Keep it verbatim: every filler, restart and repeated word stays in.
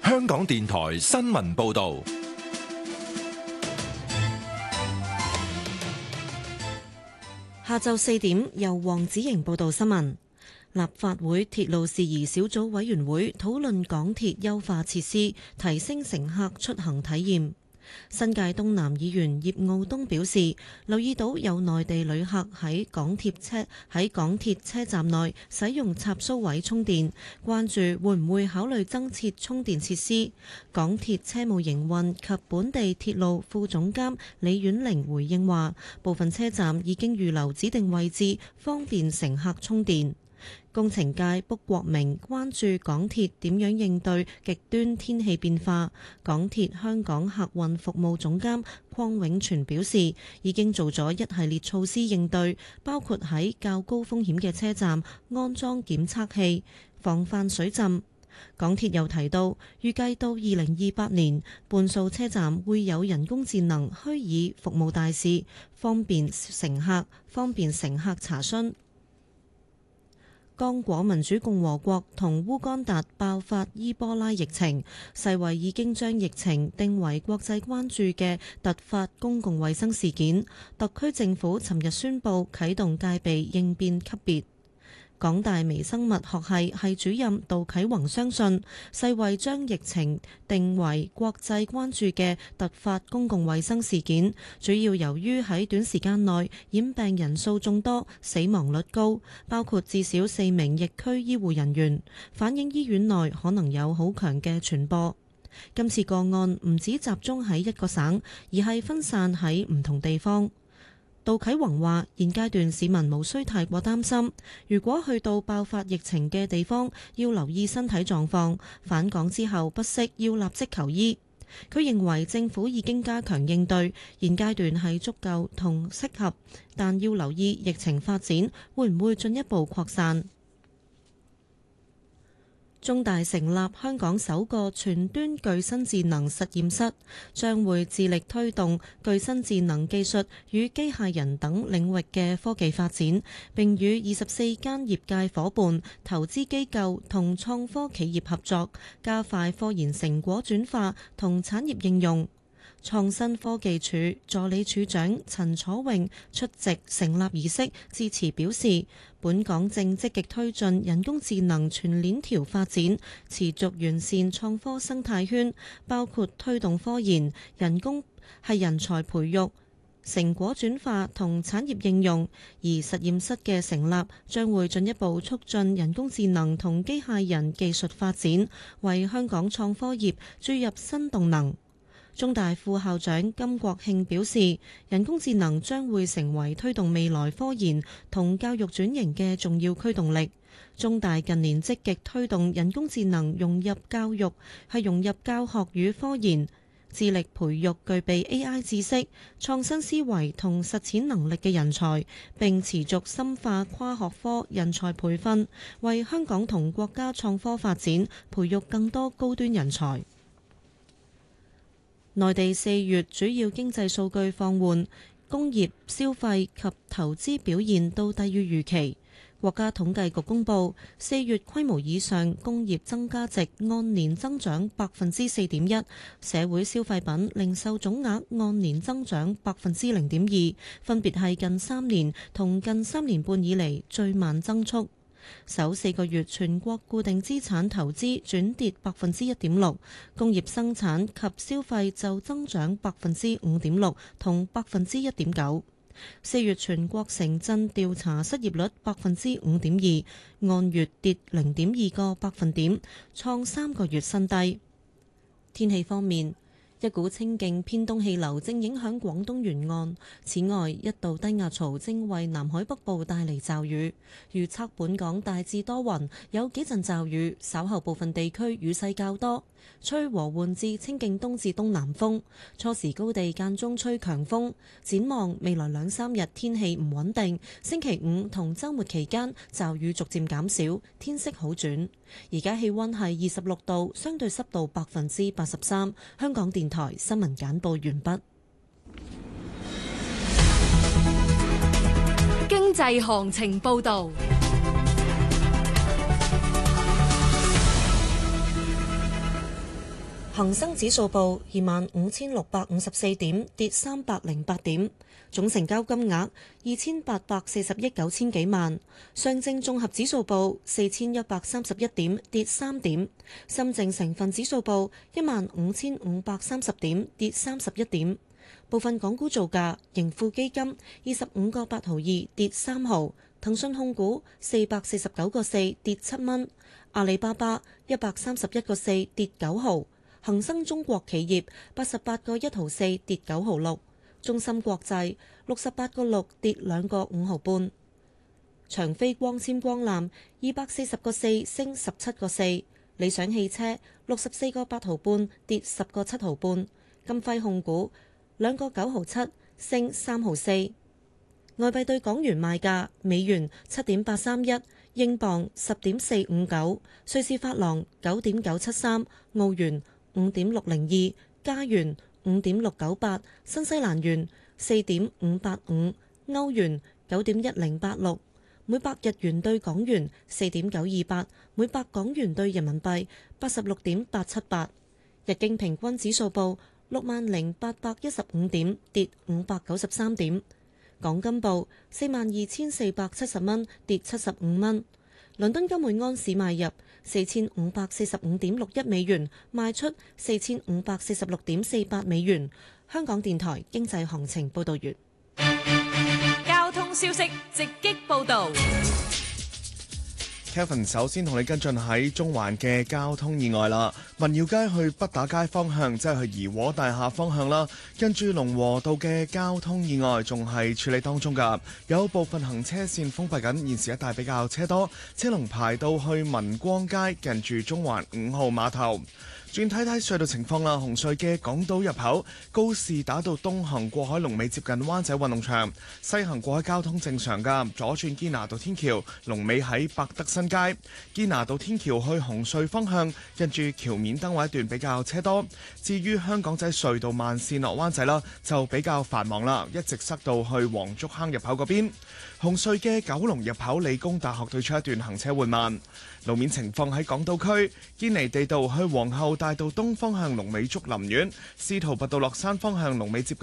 香港電台新聞報道。 下晝四點，由黃子瑩報道新聞。立法會鐵路事宜小組委員會討論港鐵優化設施，提升乘客出行體驗。新界東南議員葉傲東表示，留意到有內地旅客喺港鐵車喺港鐵車站內使用插蘇位充電，關注會唔會考慮增設充電設施。港鐵車務營運及本地鐵路副總監李婉玲回應話，部分車站已經預留指定位置，方便乘客充電。工程界卜國明關注港鐵點樣應對極端天氣變化。港鐵香港客運服務總監鄺永全表示，已經做咗一系列措施應對，包括喺較高風險嘅車站安裝檢測器，防範水浸。港鐵又提到，預計到二零二八年，半數車站會有人工智能虛擬服務大使，方便乘客方便乘客查詢。剛果民主共和國同烏干達爆發伊波拉疫情，世衛已經將疫情定為國際關注嘅突發公共衛生事件。特區政府尋日宣布啟動戒備應變級別。港大微生物學系系主任杜啟宏相信，世衛將疫情定為國際關注嘅突發公共衛生事件，主要由於喺短時間內染病人數眾多，死亡率高，包括至少四名疫區醫護人員，反映醫院內可能有好強嘅傳播。今次個案唔只集中喺一個省，而係分散喺唔同地方。杜啟宏話：現階段市民無需太過擔心，如果去到爆發疫情嘅地方，要留意身體狀況，返港之後不適要立即求醫。佢認為政府已經加強應對，現階段係足夠同適合，但要留意疫情發展會唔會進一步擴散。中大成立香港首個全端具身智能實驗室，將會致力推動具身智能技術與機械人等領域嘅科技發展，並與二十四間業界夥伴、投資機構同創科企業合作，加快科研成果轉化同產業應用。創新科技署助理署長陳楚穎出席成立儀式致辭表示，本港正積極推進人工智能全鏈條發展，持續完善創科生態圈，包括推動科研、人工係人才培育、成果轉化同產業應用。而實驗室嘅成立將會進一步促進人工智能同機械人技術發展，為香港創科業注入新動能。中大副校長金國慶表示，人工智能將會成為推動未來科研同教育轉型嘅重要驅動力。中大近年積極推動人工智能融入教育，係融入教學與科研，致力培育具備 A I 知識、創新思維同實踐能力嘅人才，並持續深化跨學科人才培訓，為香港同國家創科發展培育更多高端人才。內地四月主要經濟數據放緩，工業、消費及投資表現都低於預期。國家統計局公佈，四月規模以上工業增加值按年增長百分之四點一，社會消費品零售總額按年增長百分之零點二，分別係近三年同近三年半以嚟最慢增速。首四個月全國固定資產投資轉跌百分之一點六，工業生產及消費就增長百分之五點六同百分之一點九。四月全國城鎮調查失業率百分之五點二，按月跌零點二個百分點，創三個月新低。天氣方面，一股清勁偏東氣流正影響廣東沿岸，此外一道低壓槽正為南海北部帶嚟驟雨。預測本港大致多雲，有幾陣驟雨，稍後部分地區雨勢較多，吹和緩至清勁東至東南風，初時高地間中吹強風。展望未來兩三日天氣唔穩定，星期五同週末期間驟雨逐漸減少，天色好轉。而家氣溫係二十六度，相對濕度百分之八十三。香港電台新聞簡報完畢。 經濟行情報道。 恒生指數報二萬五千六百五十四點，跌三百零八點，總成交金額二千八百四十億九千幾萬。上證綜合指數報四千一百三十一點，跌三點。深證成分指數報一萬五千五百三十點，跌三十一點。部分港股造價：盈富基金二十五個八毫二，跌三毫；騰訊控股四百四十九個四，跌七蚊；阿里巴巴一百三十一個四，跌九毫。恒生中國企業八十八個一毫四，跌九毫六，中芯國際六十八個六，跌兩個五毫半，長飛光纖光纜二百四十個四，升十七個四，理想汽車六十四個八毫半，跌十個七毫半，金輝控股兩個九毫七，升三毫四。外幣對港元賣價：美元七點八三一，英鎊十點四五九，瑞士法郎九點九七三，澳元五點六零二，加元五點六九八，新西蘭元四點五八五，歐元九點一零八六，每百日元對港元四點九二八，每百港元對人民幣八十六點八七八。日經平均指數報六萬零八百一十五點，跌五百九十三點。港金報四萬二千四百七十蚊，跌七十五蚊。倫敦金每安士買入四千五百四十五點六一美元，賣出四千五百四十六點四八美元。香港電台經濟行情報道完。 交通消息直擊報道。 Kevin 首先同你跟進喺中環嘅交通意外啦，民耀街去北打街方向，即係去怡和大廈方向啦，跟住龍和道嘅交通意外仲係處理當中㗎，有部分行車線封閉緊，現時一帶比較車多，車龍排到去民光街近住中環五號碼頭。轉睇睇隧道情況啦，紅隧嘅港島入口告士打道東行過海龍尾接近灣仔運動場，西行過海交通正常㗎，左轉堅拿道天橋龍尾喺百德新街，堅拿道天橋去紅隧方向近住橋面燈位一段比較車多。至於香港仔隧道慢線落灣仔啦，就比較繁忙啦，一直塞到去黃竹坑入口嗰邊。紅隧嘅九龍入口理工大學對出一段行車緩慢。路面情況喺港島區堅尼地道去皇后大道東方向龍尾竹林苑，司徒拔道落山方向龍尾接近